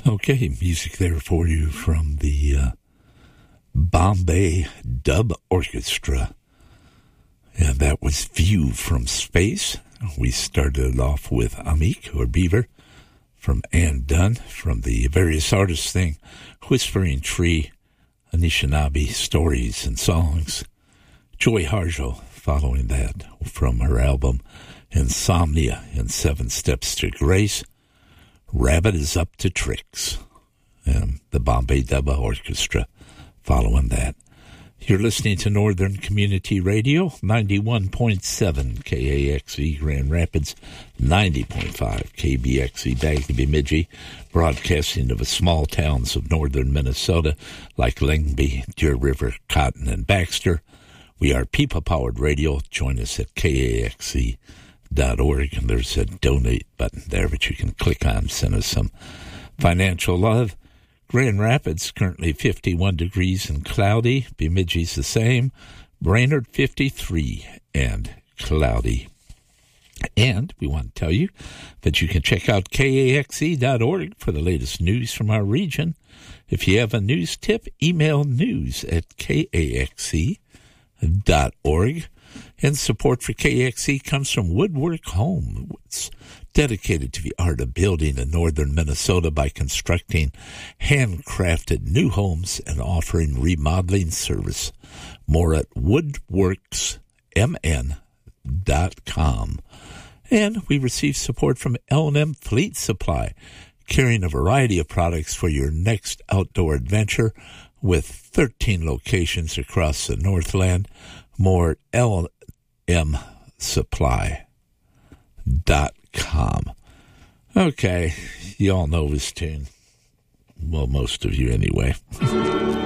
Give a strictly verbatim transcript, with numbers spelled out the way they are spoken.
Okay, music there for you from the uh, Bombay Dub Orchestra. And that was View from Space. We started off with Amik, or Beaver, from Ann Dunn, from the various artists thing, Whispering Tree, Anishinaabe Stories and Songs. Joy Harjo following that from her album Insomnia and Seven Steps to Grace. Rabbit is Up to Tricks, and the Bombay Dub Orchestra following that. You're listening to Northern Community Radio, ninety-one point seven K A X E Grand Rapids, ninety point five K B X E Bagley Bemidji, broadcasting to the small towns of northern Minnesota like Lyngby, Deer River, Cotton, and Baxter. We are people-powered radio. Join us at K A X E dot org, and there's a donate button there that you can click on. Send us some financial love. Grand Rapids currently fifty-one degrees and cloudy. Bemidji's the same. Brainerd fifty-three and cloudy. And we want to tell you that you can check out K A X E dot org for the latest news from our region. If you have a news tip, email news at K A X E dot org. And support for K A X E comes from Woodwork Home. It's dedicated to the art of building in northern Minnesota by constructing handcrafted new homes and offering remodeling service. More at woodworks m n dot com. And we receive support from L and M Fleet Supply, carrying a variety of products for your next outdoor adventure with thirteen locations across the Northland. More at L M supply dot com. Okay, you all know this tune. Well, most of you anyway.